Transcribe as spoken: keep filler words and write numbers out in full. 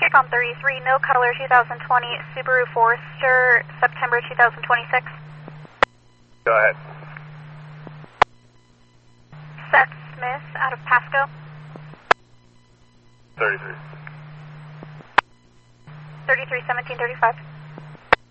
Intercom thirty-three, no color twenty twenty, Subaru Forester, September two thousand twenty-six. Go ahead. Seth Smith out of Pasco. thirty-three. thirty-three seventeen thirty-five.